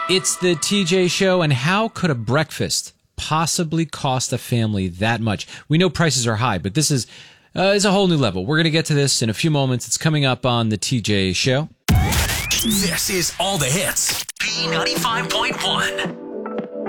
It's the TJ Show, and how could a breakfast possibly cost a family that much? We know prices are high, but this is a whole new level. We're going to get to this in a few moments. It's coming up on the TJ Show. This is All the Hits. B95.1.